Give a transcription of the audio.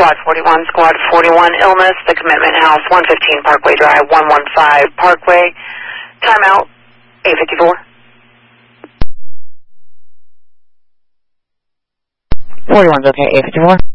Squad 41, Squad 41, Illness, the Commitment House, 115 Parkway Drive, 115 Parkway. Timeout, 8:54. 41's okay, 8:54.